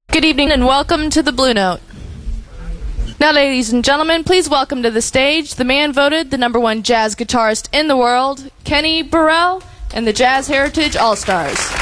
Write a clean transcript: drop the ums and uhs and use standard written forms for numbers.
Good evening and welcome to the Blue Note. Now, ladies and gentlemen, please welcome to the stage the man voted the #1 jazz guitarist in the world, Kenny Burrell, and the Jazz Heritage All-Stars.